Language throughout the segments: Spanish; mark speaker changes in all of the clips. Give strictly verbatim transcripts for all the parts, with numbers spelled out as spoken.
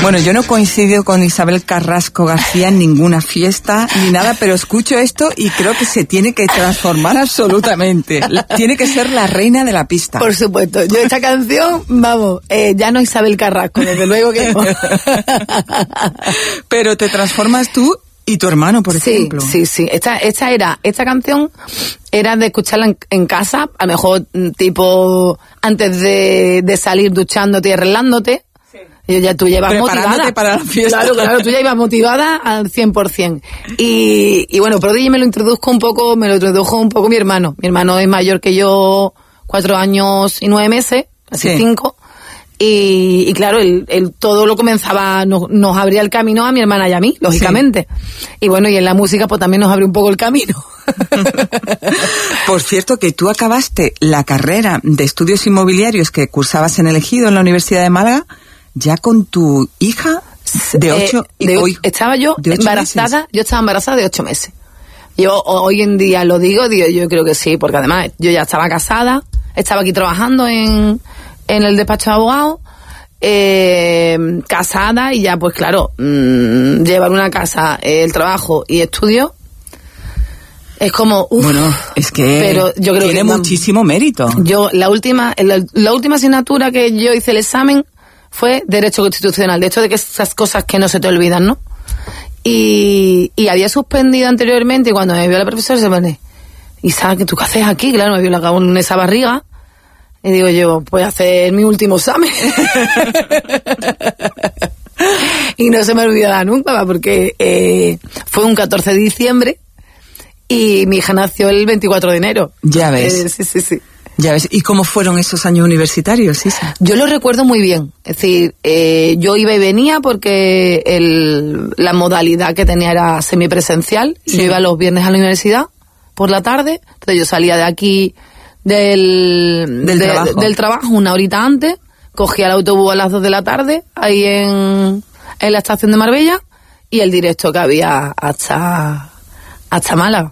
Speaker 1: Bueno, yo no coincido con Isabel Carrasco García en ninguna fiesta ni nada, pero escucho esto y creo que se tiene que transformar absolutamente. Tiene que ser la reina de la pista.
Speaker 2: Por supuesto. Yo esta canción, vamos, eh, ya no Isabel Carrasco, desde luego que no.
Speaker 1: Pero te transformas tú y tu hermano, por
Speaker 2: sí,
Speaker 1: ejemplo.
Speaker 2: Sí, sí. Esta, esta era, esta canción era de escucharla en, en casa, a lo mejor tipo antes de, de salir duchándote y arreglándote. Sí. Y ya tú llevas motivada.
Speaker 1: Para la fiesta.
Speaker 2: Claro, claro, tú ya ibas motivada al cien por ciento. Y, y bueno, Prodigy me lo introduzco un poco, me lo introdujo un poco mi hermano. Mi hermano es mayor que yo cuatro años y nueve meses, casi sí. cinco. Y, y claro, él, él todo lo comenzaba, nos, nos abría el camino a mi hermana y a mí, lógicamente. Sí. Y bueno, y en la música pues también nos abrió un poco el camino.
Speaker 1: Por cierto, que tú acabaste la carrera de estudios inmobiliarios que cursabas en el Ejido, en la Universidad de Málaga, ya con tu hija de ocho...
Speaker 2: Eh, de, hoy, estaba yo embarazada, meses. yo estaba embarazada de ocho meses. Yo hoy en día lo digo, digo, yo creo que sí, porque además yo ya estaba casada, estaba aquí trabajando en... en el despacho de abogados, eh, casada y ya pues claro, mmm, llevar una casa, eh, el trabajo y estudio es como uf,
Speaker 1: bueno, es que
Speaker 2: pero yo creo
Speaker 1: tiene
Speaker 2: que,
Speaker 1: muchísimo mérito.
Speaker 2: Yo la última la, la última asignatura que yo hice el examen fue Derecho Constitucional, de hecho de que esas cosas que no se te olvidan, ¿no? Y, y había suspendido anteriormente y cuando me vio la profesora se pone, Isa, ¿qué tú qué haces aquí? Claro, me vio la en esa barriga. Y digo yo, voy a hacer mi último examen. Y no se me olvidará nunca, porque eh, fue un catorce de diciembre y mi hija nació el veinticuatro de enero.
Speaker 1: Ya ves.
Speaker 2: Eh, sí, sí, sí.
Speaker 1: Ya ves. ¿Y cómo fueron esos años universitarios, Isa?
Speaker 2: Yo lo recuerdo muy bien. Es decir, eh, yo iba y venía porque el, la modalidad que tenía era semipresencial. Sí. Yo iba los viernes a la universidad por la tarde. Entonces yo salía de aquí... Del,
Speaker 1: del,
Speaker 2: de,
Speaker 1: trabajo.
Speaker 2: del trabajo una horita antes, cogía el autobús a las dos de la tarde, ahí en, en la estación de Marbella, y el directo que había hasta, hasta Málaga.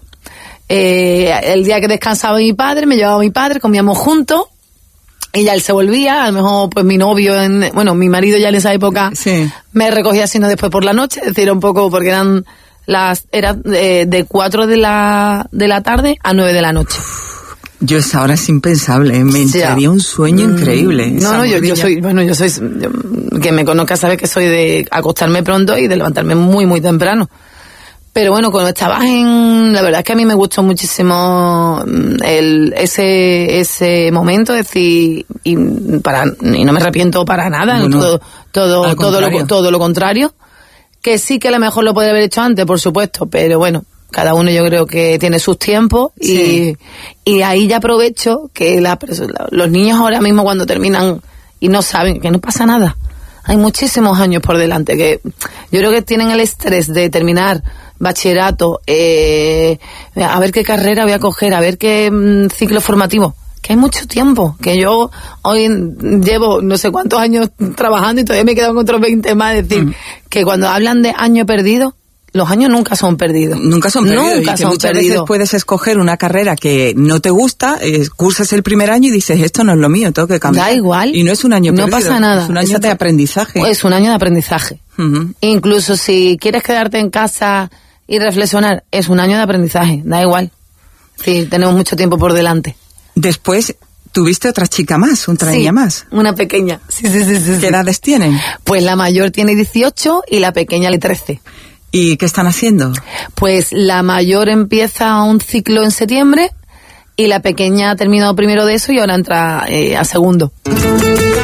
Speaker 2: Eh, el día que descansaba mi padre, me llevaba mi padre, comíamos juntos, y ya él se volvía, a lo mejor pues mi novio, en, bueno, mi marido ya en esa época,
Speaker 1: sí.
Speaker 2: me recogía sino después por la noche, es decir, un poco porque eran las, era de, de cuatro de la, de la tarde a nueve de la noche.
Speaker 1: Yo esa hora es impensable, me entraría un sueño mm, increíble.
Speaker 2: No, no, yo, yo soy, bueno, yo soy, yo, que me conozca sabe que soy de acostarme pronto y de levantarme muy, muy temprano. Pero bueno, cuando estabas en, la verdad es que a mí me gustó muchísimo el, ese, ese momento, es decir, y para, y no me arrepiento para nada, bueno, todo, todo, todo lo, todo lo contrario. Que sí que a lo mejor lo podría haber hecho antes, por supuesto, pero bueno. Cada uno yo creo que tiene sus tiempos y, sí. y ahí ya aprovecho que la, los niños ahora mismo cuando terminan y no saben que no pasa nada. Hay muchísimos años por delante que yo creo que tienen el estrés de terminar bachillerato, eh, a ver qué carrera voy a coger, a ver qué mm, ciclo formativo. Que hay mucho tiempo, que yo hoy llevo no sé cuántos años trabajando y todavía me quedan otros veinte más. Es decir, mm. que cuando hablan de año perdido, los años nunca son perdidos.
Speaker 1: Nunca son perdidos.
Speaker 2: Nunca
Speaker 1: y que
Speaker 2: son
Speaker 1: muchas
Speaker 2: perdidos.
Speaker 1: veces puedes escoger una carrera que no te gusta, eh, cursas el primer año y dices, esto no es lo mío, tengo que cambiar.
Speaker 2: Da igual.
Speaker 1: Y no es un año
Speaker 2: no
Speaker 1: perdido.
Speaker 2: No pasa nada.
Speaker 1: Es un año
Speaker 2: Exacto.
Speaker 1: de aprendizaje.
Speaker 2: Es un año de aprendizaje.
Speaker 1: Uh-huh.
Speaker 2: Incluso si quieres quedarte en casa y reflexionar, es un año de aprendizaje. Da igual. Sí, tenemos mucho tiempo por delante.
Speaker 1: Después... ¿Tuviste otra chica más, otra
Speaker 2: sí,
Speaker 1: niña más?
Speaker 2: Una pequeña. Sí, sí, sí, sí.
Speaker 1: ¿Qué
Speaker 2: sí.
Speaker 1: edades tienen?
Speaker 2: Pues la mayor tiene dieciocho y la pequeña le trece.
Speaker 1: ¿Y qué están haciendo?
Speaker 2: Pues la mayor empieza un ciclo en septiembre y la pequeña ha terminado primero de eso y ahora entra eh, a segundo.